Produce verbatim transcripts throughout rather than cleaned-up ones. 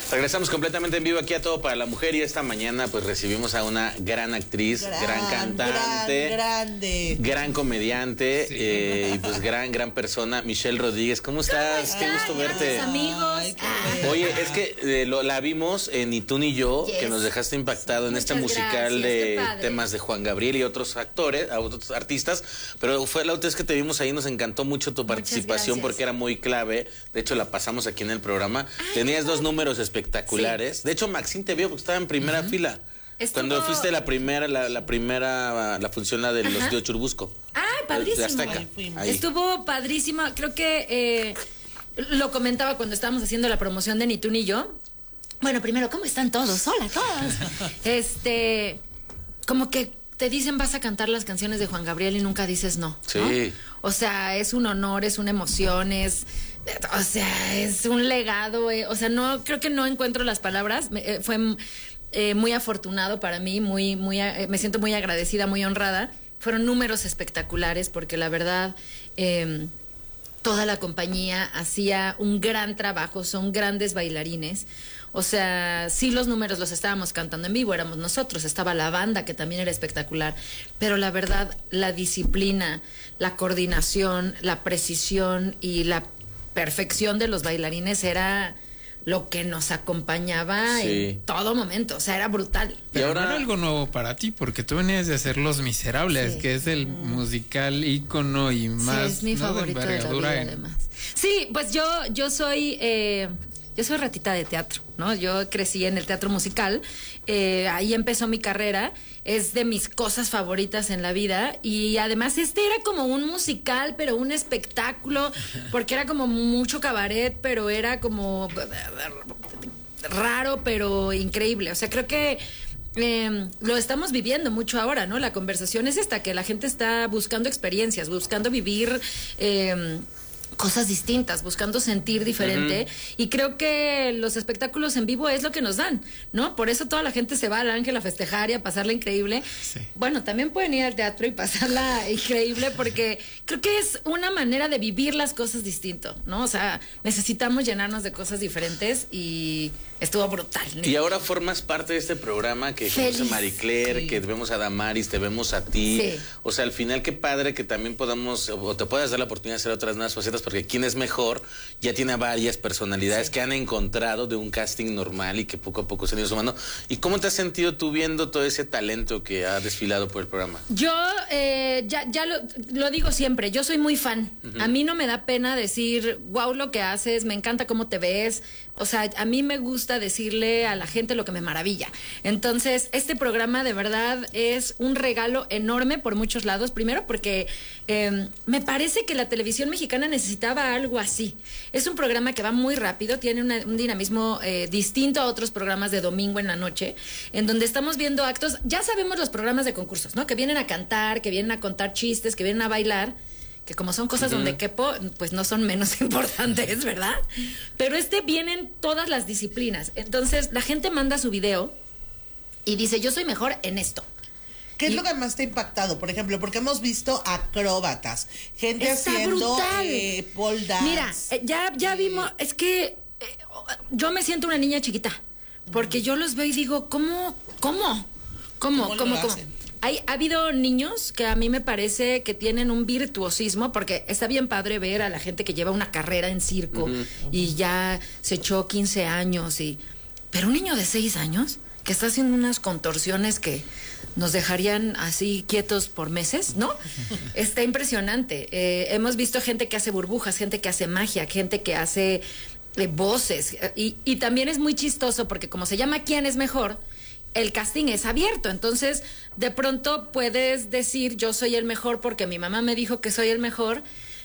Regresamos completamente en vivo aquí a Todo para la Mujer y esta mañana pues recibimos a una gran actriz, gran, gran cantante, gran, grande. gran comediante, sí. eh, y pues gran, gran persona, Michelle Rodríguez. ¿Cómo estás? ¿Cómo Qué gusto verte. amigos. Ay, Oye, es que eh, lo, la vimos en Ni tú ni yo, yes. que nos dejaste impactado sí, en este musical de temas de Juan Gabriel y otros actores, otros artistas, pero fue la última vez que te vimos ahí, nos encantó mucho tu participación porque era muy clave. De hecho, la pasamos aquí en el programa. Ay, Tenías dos números espectaculares. Sí. De hecho, Maxine te vio porque estaba en primera uh-huh. fila. Estuvo... Cuando fuiste la primera, la, la primera, la función la de Ajá. los tíos Churubusco. Ay, padrísimo. De Azteca. Ahí Ahí. Estuvo padrísima. Creo que eh, lo comentaba cuando estábamos haciendo la promoción de Ni tú ni yo. Bueno, primero, ¿cómo están todos? Hola, todos. este, como que te dicen vas a cantar las canciones de Juan Gabriel y nunca dices no, sí. ¿no? O sea, es un honor, es una emoción, es, o sea, es un legado, eh, o sea, no, creo que no encuentro las palabras, me, eh, fue eh, muy afortunado para mí, muy, muy, eh, me siento muy agradecida, muy honrada, fueron números espectaculares porque la verdad, eh, toda la compañía hacía un gran trabajo, son grandes bailarines. O sea, sí los números los estábamos cantando en vivo, éramos nosotros, estaba la banda que también era espectacular, pero la verdad, la disciplina, la coordinación, la precisión y la perfección de los bailarines era lo que nos acompañaba sí. en todo momento, o sea, era brutal. Pero y ahora era algo nuevo para ti, porque tú venías de hacer Los Miserables, sí. que es el mm. musical ícono y más, sí, es mi ¿no? favorito de, de la vida, en... además. Sí, pues yo, yo soy... Eh, Yo soy ratita de teatro, ¿no? Yo crecí en el teatro musical, eh, ahí empezó mi carrera, es de mis cosas favoritas en la vida y además este era como un musical, pero un espectáculo, porque era como mucho cabaret, pero era como raro, pero increíble. O sea, creo que Eh, lo estamos viviendo mucho ahora, ¿no? La conversación es esta, que la gente está buscando experiencias, buscando vivir eh, cosas distintas, buscando sentir diferente, uh-huh. y creo que los espectáculos en vivo es lo que nos dan, ¿no? Por eso toda la gente se va al Ángel a festejar y a pasarla increíble. Sí. Bueno, también pueden ir al teatro y pasarla increíble porque creo que es una manera de vivir las cosas distinto, ¿no? O sea, necesitamos llenarnos de cosas diferentes y estuvo brutal, ¿no? Y ahora formas parte de este programa que vemos a Marie Claire, sí. que vemos a Damaris, te vemos a ti. Sí. O sea, al final qué padre que también podamos, o te puedas dar la oportunidad de hacer otras nuevas facetas, porque Quién es Mejor ya tiene varias personalidades sí. que han encontrado de un casting normal y que poco a poco se han ido sumando. ¿Y cómo te has sentido tú viendo todo ese talento que ha desfilado por el programa? Yo eh, ya, ya lo, lo digo siempre, yo soy muy fan. Uh-huh. A mí no me da pena decir, wow, lo que haces, me encanta cómo te ves. O sea, a mí me gusta decirle a la gente lo que me maravilla. Entonces, este programa de verdad es un regalo enorme por muchos lados. Primero porque eh, me parece que la televisión mexicana necesitaba algo así. Es un programa que va muy rápido, tiene una, un dinamismo eh, distinto a otros programas de domingo en la noche, en donde estamos viendo actos, ya sabemos los programas de concursos, ¿no? Que vienen a cantar, que vienen a contar chistes, que vienen a bailar, que como son cosas uh-huh. donde quepo, pues no son menos importantes, ¿verdad? Pero este vienen todas las disciplinas. Entonces, la gente manda su video y dice, yo soy mejor en esto. ¿Qué y, es lo que más te ha impactado? Por ejemplo, porque hemos visto acróbatas, gente está haciendo brutal. Eh, pole dance. Mira, eh, ya, ya eh. vimos, es que eh, yo me siento una niña chiquita, porque uh-huh. yo los veo y digo, ¿cómo? ¿Cómo? ¿Cómo? ¿Cómo? ¿Cómo? ¿Cómo? Hay, ha habido niños que a mí me parece que tienen un virtuosismo, porque está bien padre ver a la gente que lleva una carrera en circo uh-huh, uh-huh. y ya se echó quince años, y pero un niño de seis años que está haciendo unas contorsiones que nos dejarían así quietos por meses, ¿no? Está impresionante. Eh, hemos visto gente que hace burbujas, gente que hace magia, gente que hace eh, voces, y, y también es muy chistoso porque como se llama ¿Quién es Mejor?, el casting es abierto, entonces de pronto puedes decir yo soy el mejor porque mi mamá me dijo que soy el mejor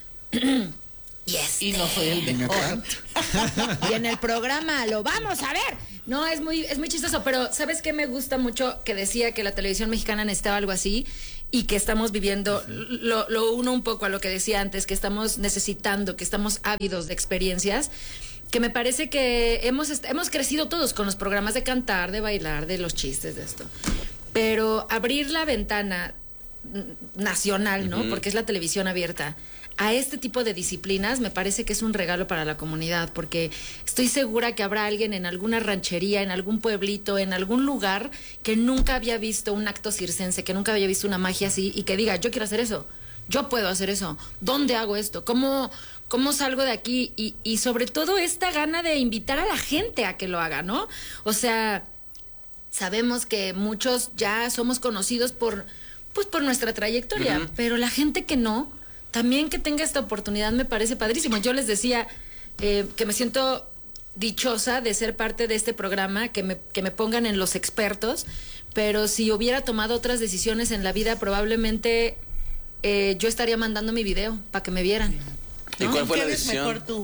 y, este... y no soy el mejor. Y en el programa lo vamos a ver. No, es muy, es muy chistoso, pero ¿sabes qué me gusta mucho? Que decía que la televisión mexicana necesitaba algo así y que estamos viviendo, lo, lo uno un poco a lo que decía antes, que estamos necesitando, que estamos ávidos de experiencias, que me parece que hemos, hemos crecido todos con los programas de cantar, de bailar, de los chistes, de esto. Pero abrir la ventana nacional, ¿no? Uh-huh. Porque es la televisión abierta, a este tipo de disciplinas, me parece que es un regalo para la comunidad, porque estoy estoy segura que habrá alguien en alguna ranchería, en algún pueblito, en algún lugar que nunca había visto un acto circense, que nunca había visto una magia así y que diga, yo quiero hacer eso, yo puedo hacer eso, ¿dónde hago esto? ¿Cómo, cómo salgo de aquí? Y, y sobre todo esta gana de invitar a la gente a que lo haga, ¿no? O sea, sabemos que muchos ya somos conocidos por, pues, por nuestra trayectoria, uh-huh. pero la gente que no, también que tenga esta oportunidad me parece padrísimo. Yo les decía eh, que me siento dichosa de ser parte de este programa, que me, que me pongan en los expertos, pero si hubiera tomado otras decisiones en la vida, probablemente eh, yo estaría mandando mi video para que me vieran, ¿no? ¿Y cuál fue ¿Qué la eres decisión? mejor tú?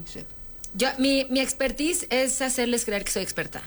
Yo, mi, mi expertise es hacerles creer que soy experta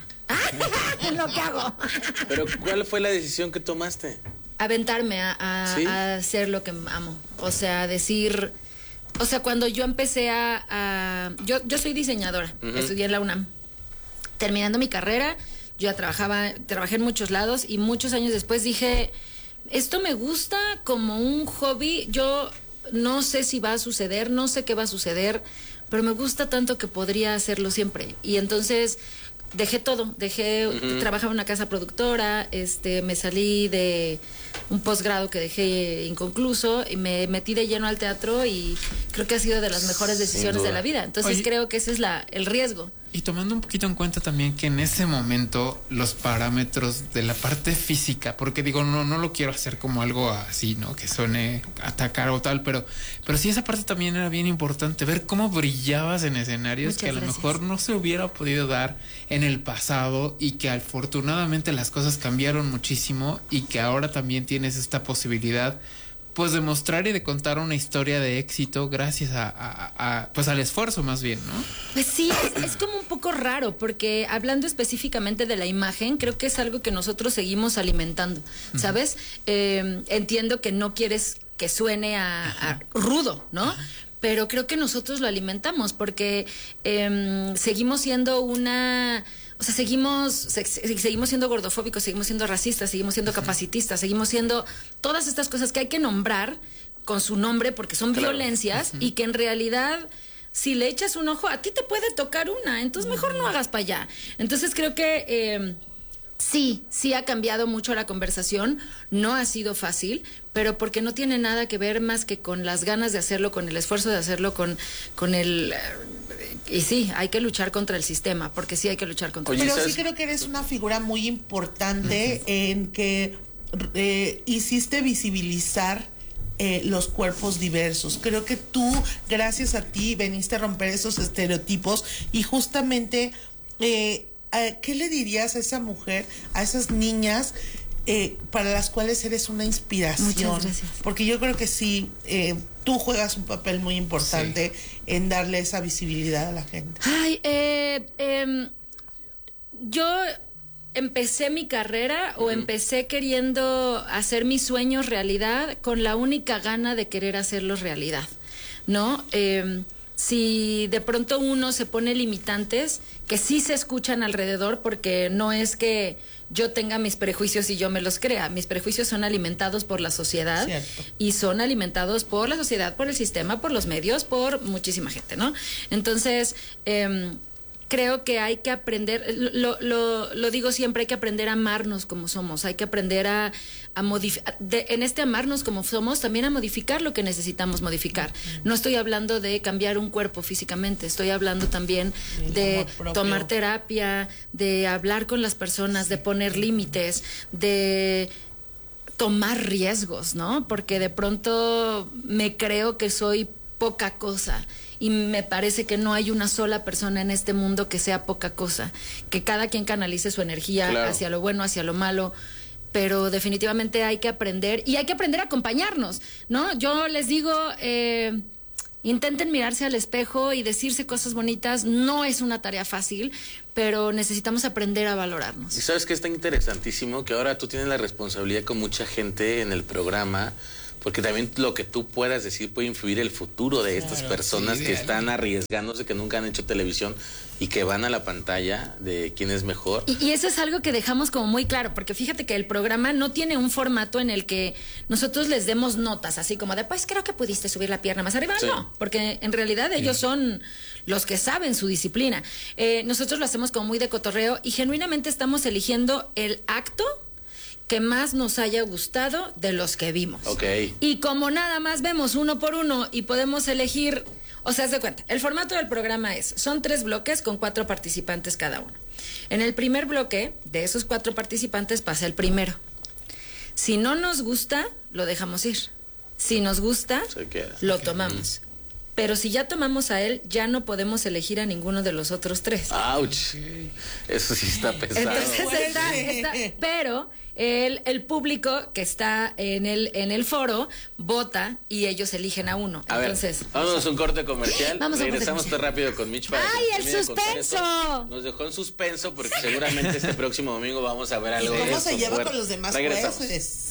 en lo que hago. Pero ¿cuál fue la decisión que tomaste? Aventarme a, a, ¿Sí? a hacer lo que amo. O sea, decir... O sea, cuando yo empecé a... a yo, yo soy diseñadora, uh-huh. estudié en la UNAM. Terminando mi carrera, yo ya trabajaba, trabajé en muchos lados y muchos años después dije, esto me gusta como un hobby, yo no sé si va a suceder, no sé qué va a suceder, pero me gusta tanto que podría hacerlo siempre. Y entonces dejé todo, dejé, uh-huh. trabajaba en una casa productora, este, me salí de un posgrado que dejé inconcluso y me metí de lleno al teatro y creo que ha sido de las mejores decisiones de la vida. Entonces Oye, creo que ese es la, el riesgo. Y tomando un poquito en cuenta también que en ese momento los parámetros de la parte física, porque digo, no, no lo quiero hacer como algo así, ¿no? Que suene atacar o tal, pero, pero sí esa parte también era bien importante, ver cómo brillabas en escenarios Muchas que a gracias. Lo mejor no se hubiera podido dar en el pasado y que afortunadamente las cosas cambiaron muchísimo y que ahora también tienes esta posibilidad pues de mostrar y de contar una historia de éxito gracias a, a, a pues al esfuerzo más bien, ¿no? Pues sí, es, es como un poco raro porque hablando específicamente de la imagen, creo que es algo que nosotros seguimos alimentando, ¿sabes? Uh-huh. Eh, entiendo que no quieres que suene a, a rudo, ¿no? Uh-huh. Pero creo que nosotros lo alimentamos porque eh, seguimos siendo una... O sea, seguimos, se, seguimos siendo gordofóbicos, seguimos siendo racistas, seguimos siendo capacitistas, seguimos siendo todas estas cosas que hay que nombrar con su nombre porque son claro. violencias uh-huh. y que en realidad si le echas un ojo a ti te puede tocar una, entonces mejor no hagas para allá. Entonces creo que eh, sí, sí ha cambiado mucho la conversación, no ha sido fácil, pero porque no tiene nada que ver más que con las ganas de hacerlo, con el esfuerzo de hacerlo, con, con el... Y sí, hay que luchar contra el sistema, porque sí hay que luchar contra Oye, el sistema. Pero sí creo que eres una figura muy importante uh-huh. en que eh, hiciste visibilizar eh, los cuerpos diversos. Creo que tú, gracias a ti, veniste a romper esos estereotipos y justamente, eh, ¿qué le dirías a esa mujer, a esas niñas eh, para las cuales eres una inspiración? Muchas gracias. Porque yo creo que sí, eh, tú juegas un papel muy importante sí. en darle esa visibilidad a la gente. Ay, eh, eh, yo empecé mi carrera uh-huh. o empecé queriendo hacer mis sueños realidad con la única gana de querer hacerlos realidad, ¿no? Eh, si de pronto uno se pone limitantes que sí se escuchan alrededor, porque no es que yo tenga mis prejuicios y yo me los crea. Mis prejuicios son alimentados por la sociedad. Cierto. Y son alimentados por la sociedad, por el sistema, por los medios, por muchísima gente, ¿no? Entonces, eh, creo que hay que aprender, lo, lo, lo digo siempre, hay que aprender a amarnos como somos, hay que aprender a, a modificar, en este amarnos como somos, también a modificar lo que necesitamos modificar. No estoy hablando de cambiar un cuerpo físicamente, estoy hablando también de tomar terapia, de hablar con las personas, de poner límites, de tomar riesgos, ¿no? Porque de pronto me creo que soy poca cosa. Y me parece que no hay una sola persona en este mundo que sea poca cosa, que cada quien canalice su energía claro. hacia lo bueno, hacia lo malo, pero definitivamente hay que aprender, y hay que aprender a acompañarnos, ¿no? Yo les digo, eh, intenten mirarse al espejo y decirse cosas bonitas, no es una tarea fácil, pero necesitamos aprender a valorarnos. Y sabes que está interesantísimo que ahora tú tienes la responsabilidad con mucha gente en el programa porque también lo que tú puedas decir puede influir el futuro de estas claro, personas sí, que están arriesgándose, que nunca han hecho televisión y que van a la pantalla de quién es mejor. Y, y eso es algo que dejamos como muy claro, porque fíjate que el programa no tiene un formato en el que nosotros les demos notas, así como de, pues creo que pudiste subir la pierna más arriba. Sí. No, porque en realidad ellos sí. son los que saben su disciplina. Eh, nosotros lo hacemos como muy de cotorreo y genuinamente estamos eligiendo el acto que más nos haya gustado de los que vimos. Okay. Y como nada más vemos uno por uno y podemos elegir, o sea, haz de cuenta, el formato del programa es, son tres bloques con cuatro participantes cada uno. En el primer bloque, de esos cuatro participantes, pasa el primero. Si no nos gusta, lo dejamos ir. Si nos gusta, lo tomamos. Pero si ya tomamos a él, ya no podemos elegir a ninguno de los otros tres. ¡Auch! Eso sí está pesado. Entonces está, está, pero el, el público que está en el, en el foro vota y ellos eligen a uno. A Entonces, ver, vámonos a un corte comercial. Vamos Regresamos tan rápido con Mitch para ¡ay, el suspenso! Nos dejó en suspenso porque seguramente este próximo domingo vamos a ver algo. ¿Y cómo de se lleva fuerte. con los demás Regresamos. jueces?